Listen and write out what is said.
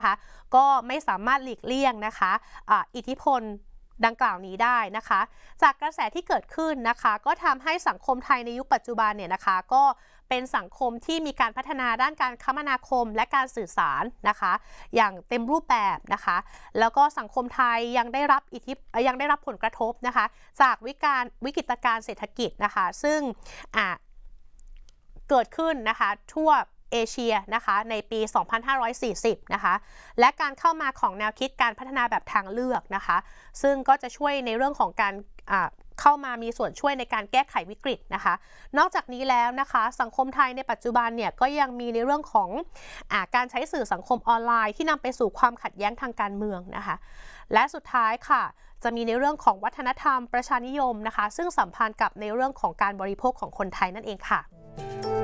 นะคะก็ไม่สามารถหลีกเลี่ยงนะคะอิทธิพลดังกล่าวนี้ได้นะคะจากกระแสที่เกิดขึ้นนะคะก็ทำให้สังคมไทยในยุคปัจจุบันเนี่ยนะคะก็เป็นสังคมที่มีการพัฒนาด้านการคมนาคมและการสื่อสารนะคะอย่างเต็มรูปแบบนะคะแล้วก็สังคมไทยยังได้รับผลกระทบนะคะจากวิกฤตการณ์เศรษฐกิจนะคะซึ่งเกิดขึ้นนะคะทั่วเอเชียนะคะในปี 2540 นะคะและการเข้ามาของแนวคิดการพัฒนาแบบทางเลือกนะคะซึ่งก็จะช่วยในเรื่องของการเข้ามามีส่วนช่วยในการแก้ไขวิกฤตนะคะนอกจากนี้แล้วนะคะสังคมไทยในปัจจุบันเนี่ยก็ยังมีในเรื่องของการใช้สื่อสังคมออนไลน์ที่นำไปสู่ความขัดแย้งทางการเมืองนะคะและสุดท้ายค่ะจะมีในเรื่องของวัฒนธรรมประชานิยมนะคะซึ่งสัมพันธ์กับในเรื่องของการบริโภคของคนไทยนั่นเองค่ะ